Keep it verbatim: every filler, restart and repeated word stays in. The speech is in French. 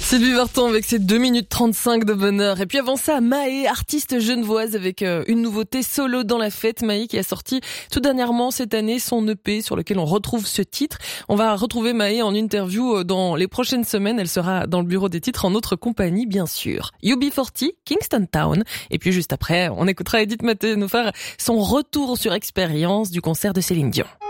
Sylvie Vartan avec ses deux minutes trente-cinq de bonheur. Et puis avant ça, Maë, artiste genevoise avec une nouveauté solo dans la fête. Maë qui a sorti tout dernièrement cette année son E P sur lequel on retrouve ce titre. On va retrouver Maë en interview dans les prochaines semaines. Elle sera dans le bureau des titres en notre compagnie, bien sûr. U B quarante, Kingston Town. Et puis juste après, on écoutera Edith Maté nous faire son retour sur expérience du concert de Céline Dion.